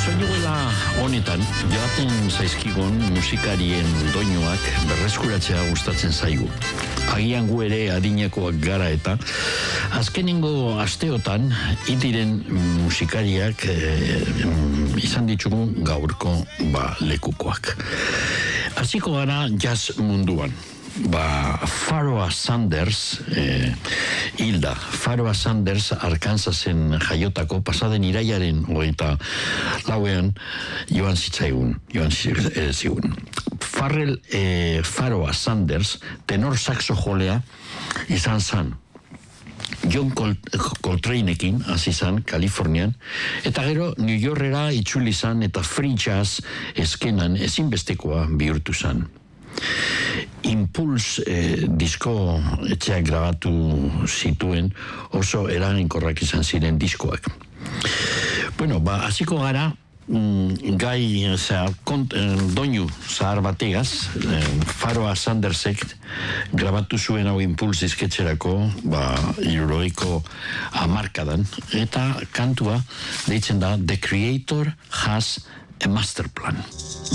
Soinuela honetan, joaten zaizkigun musikarien doinuak berreskuratzea gustatzen zaigu. Agian gu ere adinekoak gara eta azkenengo asteotan itiren musikariak izan ditugu gaurko lekukoak. Hasiko gara jazz munduan. Pharoah Sanders hilda. Pharoah Sanders Arkansasen jaiotako pasaden iraiaren 24 joan zigun. Pharoah Sanders tenor saxo jolea izan zan. John Coltraneekin hasi zan Kalifornian, eta gero New Yorkera itzuli zan eta free jazz eskenan ezinbestekoa bihurtu zan. Impulse disko etxeak grabatu zituen, oso eraginkorrak izan ziren diskoak. Hasiko gara gai doinu zahar bategaz. Pharoah Sandersek grabatu zuen hau Impulse disketxerako 70ko hamarkadan, eta kantua deitzen da The Creator Has a Master Plan.